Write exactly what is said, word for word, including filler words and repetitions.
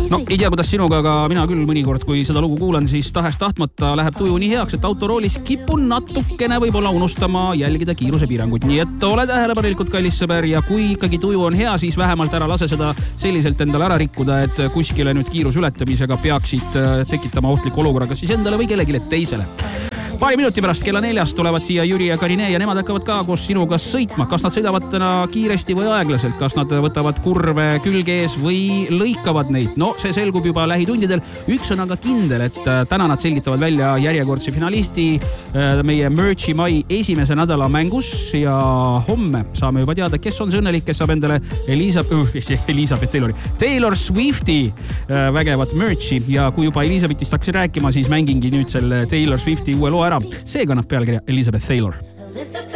No ei tea, kuidas sinuga, aga mina küll mõnikord, kui seda lugu kuulan, siis tahaks tahtmata läheb tuju nii heaks, et autoroolis kipun natukene võib-olla unustama jälgida kiirusepiiranguid. Nii et ole tähelepanelikult, kallis sõber, ja kui ikkagi tuju on hea, siis vähemalt ära lase seda selliselt endale ära rikkuda, et kuskile nüüd kiirusületamisega peaksid tekitama ohtliku olukorra, kas siis endale või kellelegi teisele. Paari minuti pärast kella neljast tulevad siia Jüri ja Karine ja nemad hakkavad ka koos sinuga sõitma. Kas nad sõidavad täna kiiresti või aeglaselt? Kas nad võtavad kurve külge ees või lõikavad neid? No see selgub juba lähitundidel. Üks on aga kindel, et täna nad selgitavad välja järjekordse finalisti meie Merchi Mai esimese nädala mängus ja homme saame juba teada, kes on see õnnelik, kes saab endale Elizabeth, Elizabeth Taylori, Taylor Swifti vägevat Merchi ja kui juba Elizabethist hakkasin rääkima, siis mängingi nüüd selle Taylor Swifti uue loo ära. See kannab pealkirja Elizabeth Taylor.